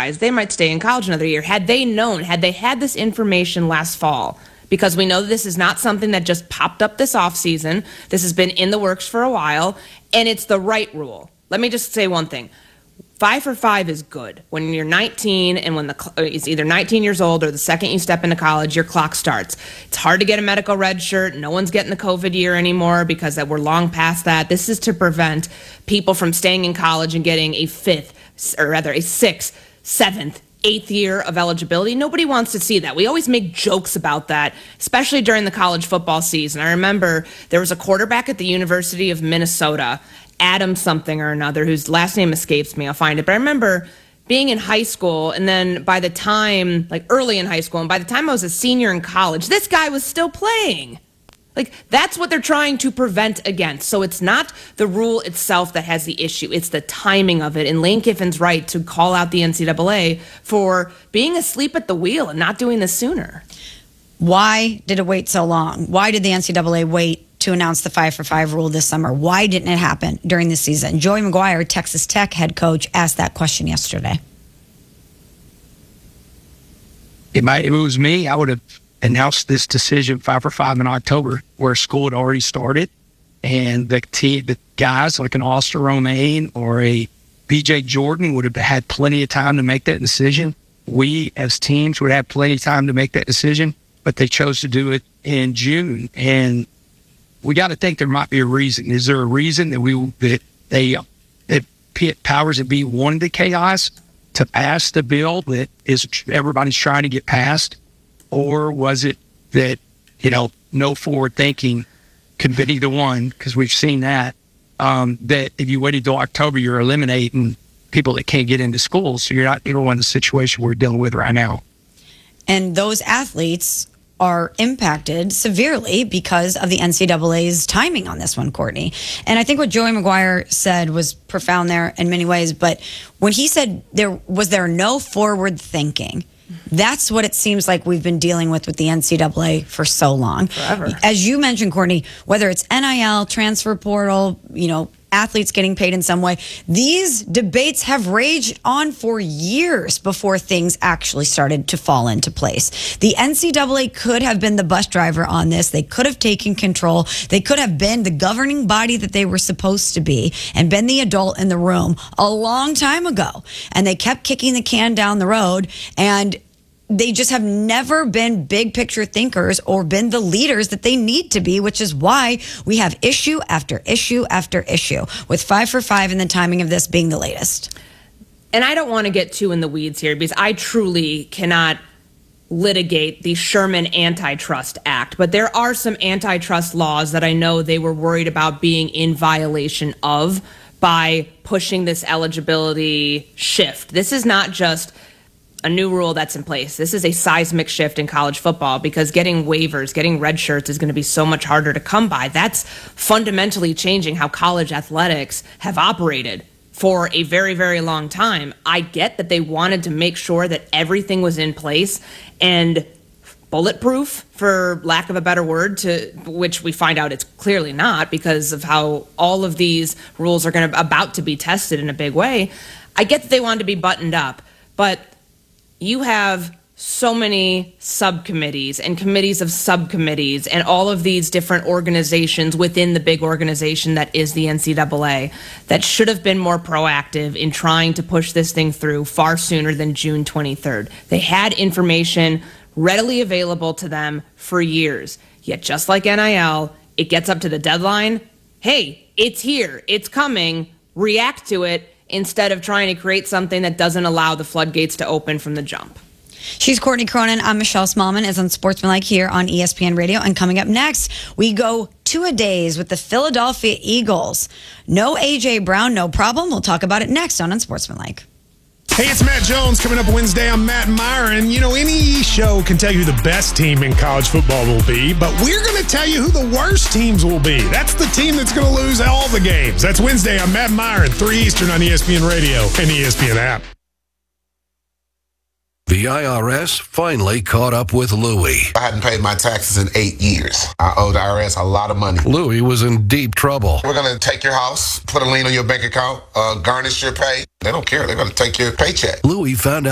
guys, they might stay in college another year. Had they known, had they had this information last fall, because we know this is not something that just popped up this offseason. This has been in the works for a while, and it's the right rule. Let me just say one thing. 5 for 5 is good. When you're 19 and when it's either 19 years old or the second you step into college, your clock starts. It's hard to get a medical red shirt. No one's getting the COVID year anymore because we're long past that. This is to prevent people from staying in college and getting a 6th, 7th, 8th year of eligibility. Nobody wants to see that. We always make jokes about that, especially during the college football season. I remember there was a quarterback at the University of Minnesota, Adam something or another, whose last name escapes me. I'll find it. But I remember being in high school, and then by the time, early in high school, and by the time I was a senior in college, this guy was still playing. That's what they're trying to prevent against. So it's not the rule itself that has the issue. It's the timing of it. And Lane Kiffin's right to call out the NCAA for being asleep at the wheel and not doing this sooner. Why did it wait so long? Why did the NCAA wait to announce the 5 for 5 rule this summer? Why didn't it happen during the season? Joey McGuire, Texas Tech head coach, asked that question yesterday. If it was me, I would have announced this decision 5 for 5 in October, where school had already started, and the guys like an Austin Romaine or a BJ Jordan would have had plenty of time to make that decision. We as teams would have plenty of time to make that decision, but they chose to do it in June. And we got to think there might be a reason. Is there a reason that powers that be wanted the chaos to pass the bill that everybody's trying to get passed? Or was it that, no forward thinking could be either one, because we've seen that if you waited till October, you're eliminating people that can't get into school. So you're not even in the situation we're dealing with right now. And those athletes are impacted severely because of the NCAA's timing on this one, Courtney. And I think what Joey McGuire said was profound there in many ways. But when he said there no forward thinking, that's what it seems like we've been dealing with the NCAA for so long. Forever. As you mentioned, Courtney, whether it's NIL, transfer portal, athletes getting paid in some way, these debates have raged on for years before things actually started to fall into place. The NCAA could have been the bus driver on this. They could have taken control. They could have been the governing body that they were supposed to be and been the adult in the room a long time ago. And they kept kicking the can down the road, and they just have never been big picture thinkers or been the leaders that they need to be, which is why we have issue after issue after issue, with 5 for 5 and the timing of this being the latest. And I don't want to get too in the weeds here, because I truly cannot litigate the Sherman Antitrust Act, but there are some antitrust laws that I know they were worried about being in violation of by pushing this eligibility shift. This is not just a new rule that's in place. This is a seismic shift in college football, because getting waivers, getting red shirts is going to be so much harder to come by. That's fundamentally changing how college athletics have operated for a very, very long time. I get that they wanted to make sure that everything was in place and bulletproof, for lack of a better word, to which we find out it's clearly not, because of how all of these rules are about to be tested in a big way. I get that they wanted to be buttoned up, but you have so many subcommittees and committees of subcommittees and all of these different organizations within the big organization that is the NCAA that should have been more proactive in trying to push this thing through far sooner than June 23rd. They had information readily available to them for years. Yet just like NIL, it gets up to the deadline. Hey, it's here. It's coming. React to it, instead of trying to create something that doesn't allow the floodgates to open from the jump. She's Courtney Cronin. I'm Michelle Smallman, is on Sportsmanlike here on ESPN Radio. And coming up next, we go two-a-days with the Philadelphia Eagles. No A.J. Brown, no problem. We'll talk about it next on Unsportsmanlike. Hey, it's Matt Jones. Coming up Wednesday, I'm Matt Myron. Any show can tell you who the best team in college football will be, but we're going to tell you who the worst teams will be. That's the team that's going to lose all the games. That's Wednesday. I'm Matt Myron, 3 Eastern on ESPN Radio and ESPN app. The IRS finally caught up with Louie. I hadn't paid my taxes in 8 years. I owed the IRS a lot of money. Louie was in deep trouble. We're going to take your house, put a lien on your bank account, garnish your pay. They don't care. They're going to take your paycheck. Louie found out